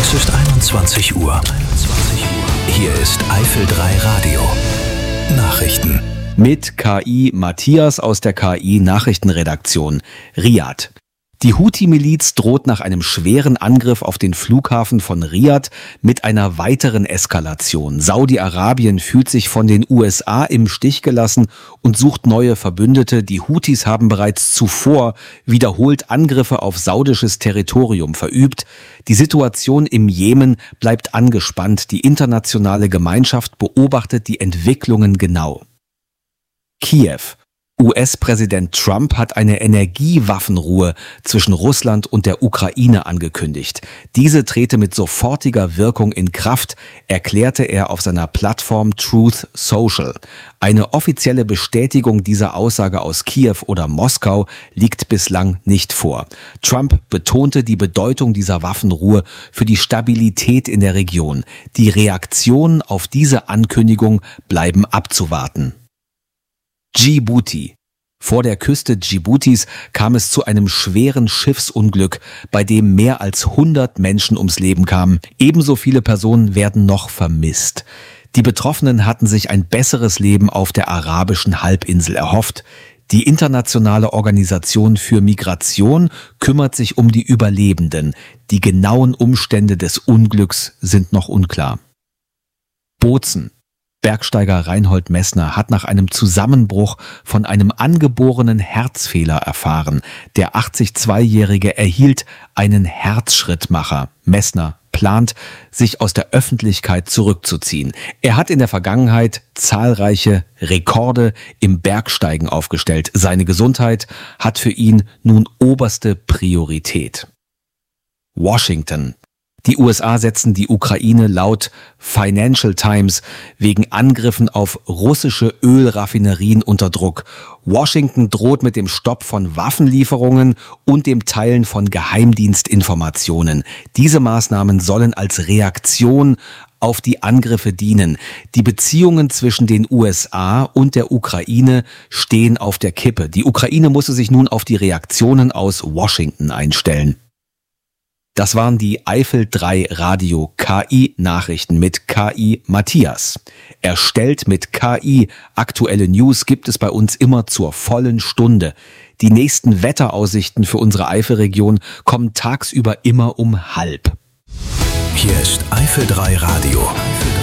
Es ist 21 Uhr. Hier ist Eifel 3 Radio. Nachrichten. Mit KI Matthias aus der KI-Nachrichtenredaktion. Riad. Die Houthi-Miliz droht nach einem schweren Angriff auf den Flughafen von Riad mit einer weiteren Eskalation. Saudi-Arabien fühlt sich von den USA im Stich gelassen und sucht neue Verbündete. Die Houthis haben bereits zuvor wiederholt Angriffe auf saudisches Territorium verübt. Die Situation im Jemen bleibt angespannt. Die internationale Gemeinschaft beobachtet die Entwicklungen genau. Kiew. US-Präsident Trump hat eine Energiewaffenruhe zwischen Russland und der Ukraine angekündigt. Diese trete mit sofortiger Wirkung in Kraft, erklärte er auf seiner Plattform Truth Social. Eine offizielle Bestätigung dieser Aussage aus Kiew oder Moskau liegt bislang nicht vor. Trump betonte die Bedeutung dieser Waffenruhe für die Stabilität in der Region. Die Reaktionen auf diese Ankündigung bleiben abzuwarten. Djibouti. Vor der Küste Djiboutis kam es zu einem schweren Schiffsunglück, bei dem mehr als 100 Menschen ums Leben kamen. Ebenso viele Personen werden noch vermisst. Die Betroffenen hatten sich ein besseres Leben auf der arabischen Halbinsel erhofft. Die internationale Organisation für Migration kümmert sich um die Überlebenden. Die genauen Umstände des Unglücks sind noch unklar. Bozen. Bergsteiger Reinhold Messner hat nach einem Zusammenbruch von einem angeborenen Herzfehler erfahren. Der 82-Jährige erhielt einen Herzschrittmacher. Messner plant, sich aus der Öffentlichkeit zurückzuziehen. Er hat in der Vergangenheit zahlreiche Rekorde im Bergsteigen aufgestellt. Seine Gesundheit hat für ihn nun oberste Priorität. Washington. Die USA setzen die Ukraine laut Financial Times wegen Angriffen auf russische Ölraffinerien unter Druck. Washington droht mit dem Stopp von Waffenlieferungen und dem Teilen von Geheimdienstinformationen. Diese Maßnahmen sollen als Reaktion auf die Angriffe dienen. Die Beziehungen zwischen den USA und der Ukraine stehen auf der Kippe. Die Ukraine musste sich nun auf die Reaktionen aus Washington einstellen. Das waren die Eifel 3 Radio KI-Nachrichten mit KI Matthias. Erstellt mit KI. Aktuelle News gibt es bei uns immer zur vollen Stunde. Die nächsten Wetteraussichten für unsere Eifelregion kommen tagsüber immer um 12:30. Hier ist Eifel 3 Radio.